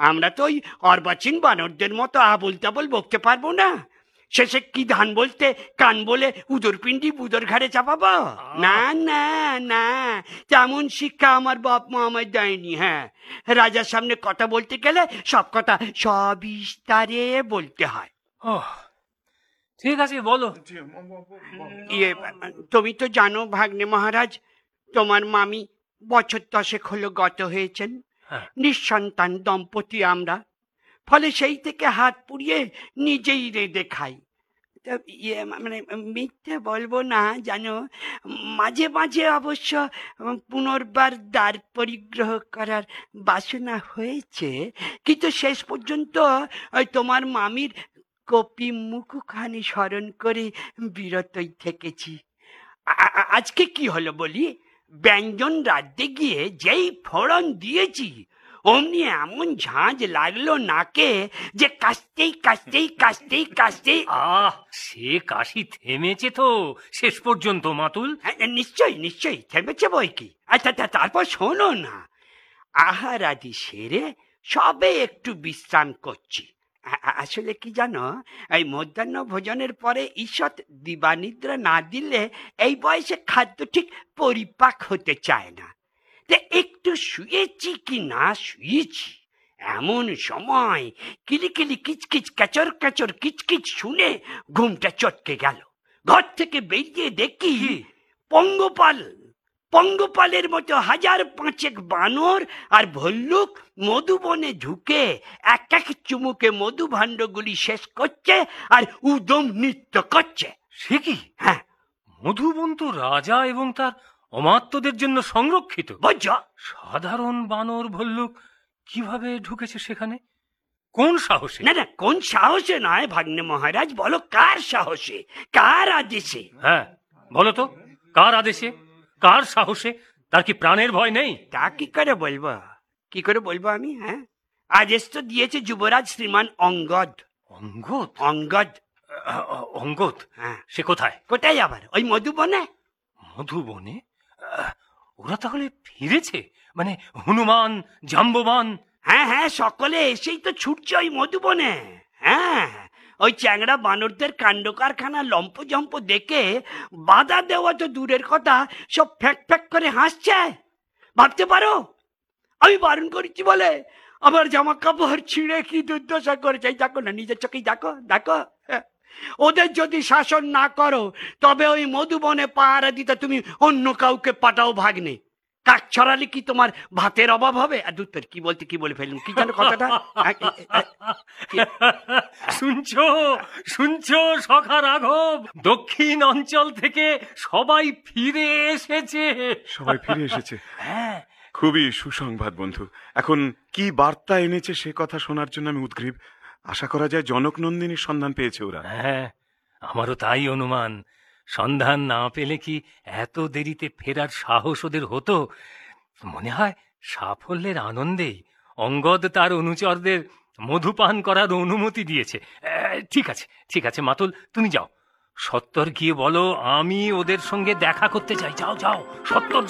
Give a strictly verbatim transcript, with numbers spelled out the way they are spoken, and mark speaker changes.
Speaker 1: আমরা তো ওই অর্বাচীন বানরদের মতো আবল তাবল বকতে পারবো না। শেষে কি ধান বলতে কান বলে উদর পিণ্ডি বুদর ঘাড়ে চাপাবো? না না না, তেমন শিক্ষা আমার বাপ মা আমায় দেয়নি। হ্যাঁ, রাজার সামনে কথা বলতে গেলে সব কথা সবিস্তারে বলতে হয়।
Speaker 2: ও ঠিক আছে, বলো।
Speaker 1: ইয়ে, তুমি তো জানো ভাগ্নে মহারাজ, তোমার মামি বছর দশেক হলো গত হয়েছেন। নিঃসন্তান দম্পতি আমরা, ফলে সেই থেকে হাত পুড়িয়ে নিজেই রেঁধে খাই। ইয়ে মানে মিথ্যে বলবো না জানো, মাঝে মাঝে অবশ্য পুনর্বার দ্বার পরিগ্রহ করার বাসনা হয়েছে, কিন্তু শেষ পর্যন্ত ওই তোমার মামির কপি মুখখানি স্মরণ করে বিরতই থেকেছি। আজকে কি হলো বলি, ব্যঞ্জন রাঁধতে গিয়ে যেই ফোড়ন দিয়েছি অমনি এমন ঝাঁঝ লাগলো নাকে যে কাশতেই কাশতেই কাশতেই কাশতেই
Speaker 2: আহ সে কাশি থেমেছে তো শেষ পর্যন্ত মাতুল?
Speaker 1: নিশ্চয়ই নিশ্চয়ই থেমেছে বই কি। আচ্ছা তারপর শোনো না, আহার আদি সেরে সবে একটু বিশ্রাম করছি। আসলে কি জানো, এই মধ্যাহ্ন ভোজনের পরে ঈষৎ দিবানিদ্রা না দিলে এই বয়সে খাদ্য ঠিক পরিপাক হতে চায় না। একটু শুয়েছি কি না শুয়েছি, এমন সময় কিলিকিলি কিচকিচ ক্যাচর ক্যাচর কিচকিচ শুনে ঘুমটা চটকে গেল। ঘর থেকে বেরিয়ে দেখি পঙ্গপাল পঙ্গপালের মতো হাজার পাঁচেক বানর আর ভল্লুক মধুবনে ঢুকে এক এক চুমুকে মধু ভাণ্ডগুলি শেষ করছে আর উদম নৃত্য করছে।
Speaker 2: সে কি?
Speaker 1: হ্যাঁ,
Speaker 2: মধুবন তো রাজা এবং তার অমাত্যদের জন্য সংরক্ষিত।
Speaker 1: বুঝছো?
Speaker 2: সাধারণ বানর ভল্লুক কিভাবে ঢুকেছে সেখানে? কোন সাহসে?
Speaker 1: না না, কোন সাহসে নয় ভাগ্নে মহারাজ, বলো কার সাহসে, কার আদেশে?
Speaker 2: হ্যাঁ বলো তো, কার আদেশে, কার সাহসে? তার কি প্রাণের ভয় নেই?
Speaker 1: তা কি করে বলবো, কি করে বলবো আমি? হ্যাঁ, আদেশ তো দিয়েছে যুবরাজ শ্রীমান অঙ্গদ।
Speaker 2: অঙ্গদ?
Speaker 1: অঙ্গদ
Speaker 2: অঙ্গদ?
Speaker 1: হ্যাঁ।
Speaker 2: সে কোথায়?
Speaker 1: কোথায় আবার? ওই মধুবনে।
Speaker 2: মধুবনে? ওরা তাহলে ফিরেছে? মানে হনুমান, জাম্ববান?
Speaker 1: হ্যাঁ হ্যাঁ, সকলে এসেই তো ছুটছে ওই মধুবনে। হ্যাঁ, ওই চ্যাংড়া বানরদের কাণ্ড কারখানা লম্পজম্প দেখে বাধা দেওয়া তো দূরের কথা, সব ফ্যাক ফ্যাক করে হাসছে। ভাবতে পারো, আমি বারণ করেছি বলে আমার জামা কাপড় ছিঁড়ে কি দুর্দশা করেছে। দেখো না, নিজের চোখেই দেখো দেখো। ওদের যদি শাসন না করো তবে ওই মধুবনে পাহারা দিতে তুমি অন্য কাউকে পাঠাও ভাগ্নে। কাক ছড়ালে কি তোমার ভাতের অভাব হবে? আর দুধ কি বলতে কি বলে ফেললাম, কি জানো কথাটা?
Speaker 2: শুনছো শুনছো সখা রাঘব, দক্ষিণ অঞ্চল থেকে সবাই ফিরে এসেছে।
Speaker 3: সবাই ফিরে এসেছে?
Speaker 2: হ্যাঁ,
Speaker 3: খুবই সুসংবাদ বন্ধু। এখন কি বার্তা এনেছে সে কথা শোনার জন্য আমি উদ্গ্রীব। আশা করা যায় জনক নন্দিনীর সন্ধান পেয়েছে ওরা।
Speaker 2: হ্যাঁ, আমারও তাই অনুমান। সন্ধান না পেলে কি এত দেরিতে ফেরার সাহস ওদের হতো? মনে হয় সাফল্যের আনন্দেই অঙ্গদ তার অনুচরদের মধুপান করার অনুমতি দিয়েছে। ঠিক আছে ঠিক আছে মাতুল, তুমি যাও, সত্তর গিয়ে বলো আমি ওদের সঙ্গে দেখা করতে চাই। যাও যাও, সত্তর